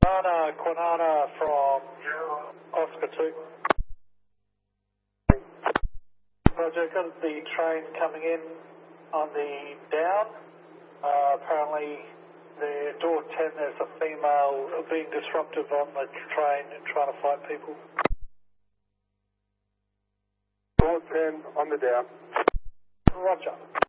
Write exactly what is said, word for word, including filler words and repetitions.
Quinana, Quinana from Oscar two. Roger, got the train coming in on the down. Uh, apparently, the door ten, there's a female being disruptive on the train and trying to fight people. Door ten on the down. Roger.